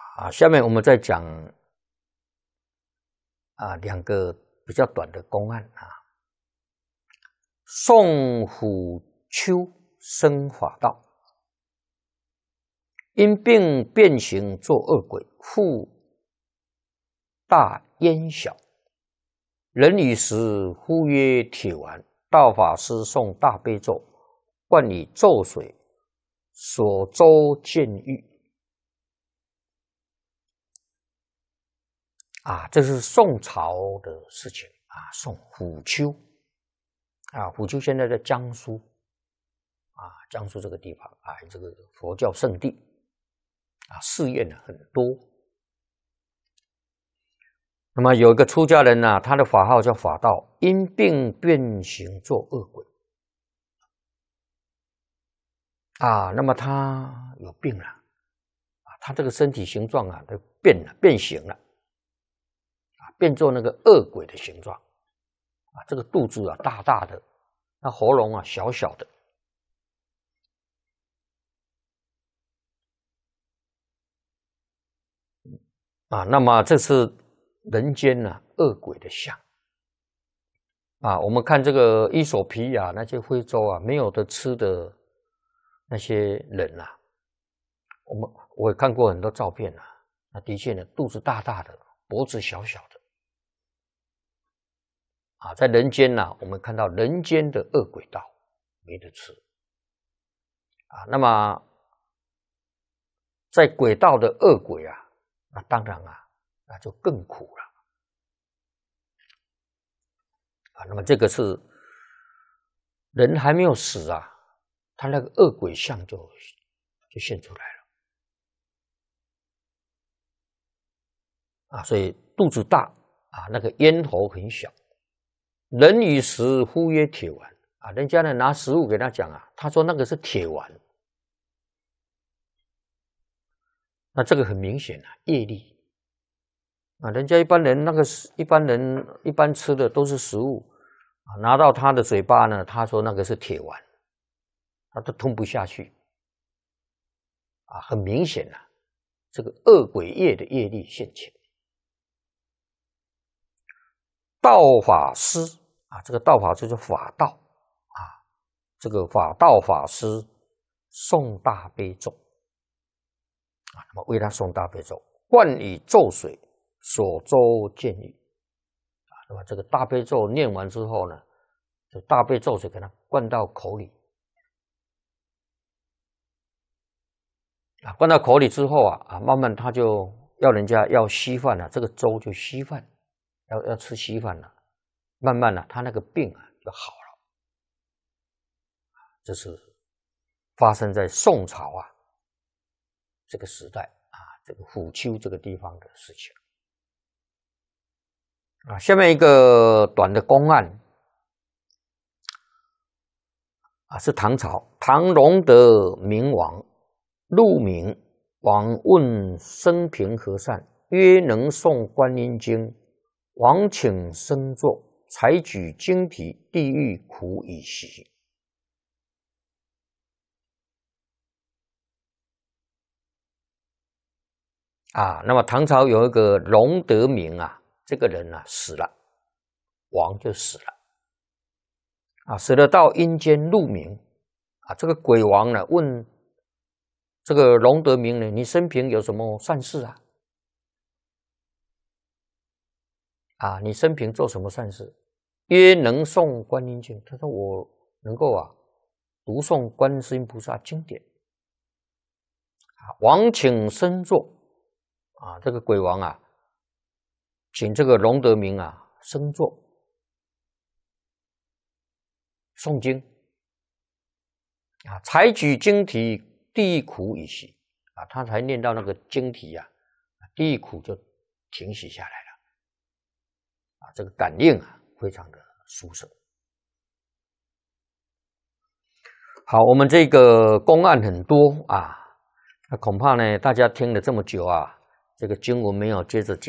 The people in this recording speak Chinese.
下面我们再讲两个比较短的公案啊。宋虎丘生法道，因病变形作恶鬼，复大焉小。人已时，呼曰铁丸。道法师诵大悲咒，灌以咒水，所周见狱。这是宋朝的事情宋虎丘虎丘现在在江苏江苏这个地方这个佛教圣地寺院很多。那么有一个出家人他的法号叫法道，因病变形作恶鬼那么他有病了他这个身体形状都变形了变作那个恶鬼的形状这个肚子大大的，那喉咙小小的那么这是人间恶鬼的像我们看这个伊索比亚那些非洲没有得吃的那些人我也看过很多照片那的确肚子大大的，脖子小小的在人间我们看到人间的恶鬼道没得吃那么在鬼道的恶鬼那当然那就更苦了那么这个是人还没有死他那个恶鬼相就现出来了所以肚子大那个咽喉很小。人已时，呼曰铁丸人家呢拿食物给他讲他说那个是铁丸。那这个很明显业力人家一般人一般吃的都是食物拿到他的嘴巴呢，他说那个是铁丸，他都吞不下去很明显这个恶鬼业的业力现前。道法师这个道法师就是法道这个法道法师诵大悲咒那么为他诵大悲咒，灌以咒水，所周见狱那么这个大悲咒念完之后呢，这大悲咒水给他灌到口里灌到口里之后慢慢他就要人家要稀饭这个粥就稀饭，要吃稀饭了，慢慢他那个病就好了。这是发生在宋朝这个时代这个虎丘这个地方的事情下面一个短的公案是唐朝唐隆德明王陆明王问生平和善，曰能诵观音经，王请生坐，采举经题，地狱苦已息。那么唐朝有一个龙德明这个人死了，王就死了死了到阴间入冥这个鬼王呢问这个龙德明呢，你生平有什么善事你生平做什么善事？曰能诵观音经。他说我能够读诵观世音菩萨经典王请生坐这个鬼王请这个龙德明生坐诵经采举经题，地狱苦已息他才念到那个经题地狱苦就停息下来了这个感应非常的殊胜。好，我们这个公案很多那恐怕呢大家听了这么久这个经文没有接着讲